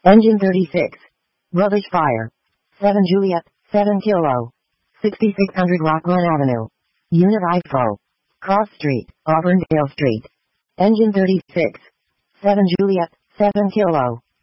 Engine 36. Rubbish fire. 7 Juliet, 7 Kilo. 6600 Rockland Avenue. Unit IFO. Cross Street, Auburndale Street. Engine 36. 7 Juliet, 7 Kilo.